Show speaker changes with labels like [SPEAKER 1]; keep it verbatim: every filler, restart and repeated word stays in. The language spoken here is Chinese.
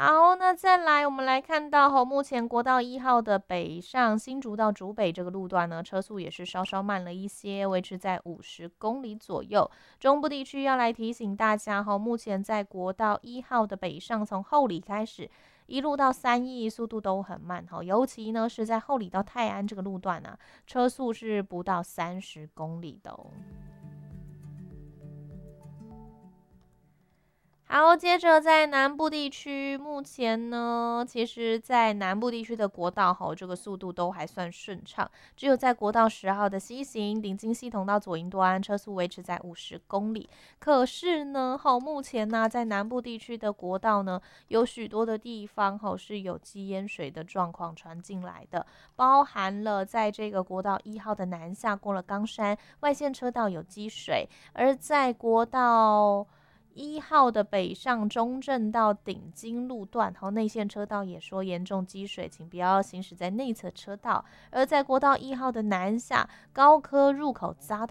[SPEAKER 1] 好，那再来，我们来看到吼，目前国道一号的北上新竹到竹北这个路段呢，车速也是稍稍慢了一些，维持在五十公里左右。中部地区要来提醒大家吼，目前在国道一号的北上，从后里开始一路到三义，速度都很慢吼，尤其呢是在后里到泰安这个路段啊，车速是不到三十公里的哦。好，接着在南部地区，目前呢，其实，在南部地区的国道吼，这个速度都还算顺畅，只有在国道十号的西行顶金系统到左营端，车速维持在五十公里。可是呢，吼，目前呢，在南部地区的国道呢，有许多的地方吼是有积淹水的状况传进来的，包含了在这个国道一号的南下过了冈山外线车道有积水，而在国道一号的北上中正到顶金路段，和内线车道也说严重积水，请不要行驶在内侧车道。而在国道一号的南下高科入口匝道。